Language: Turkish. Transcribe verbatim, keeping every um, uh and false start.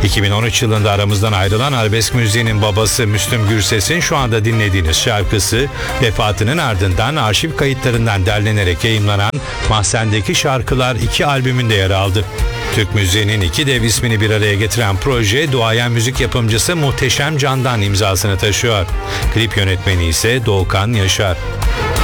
iki bin on üç yılında aramızdan ayrılan arabesk müziğinin babası Müslüm Gürses'in şu anda dinlediğiniz şarkısı, vefatının ardından arşiv kayıtlarından derlenerek yayımlanan Mahzen'deki Şarkılar iki albümünde yer aldı. Türk müziğinin iki dev ismini bir araya getiren proje, duayen müzik yapımcısı Muhteşem Can'dan imzasını taşıyor. Klip yönetmeni ise Doğukan Yaşar.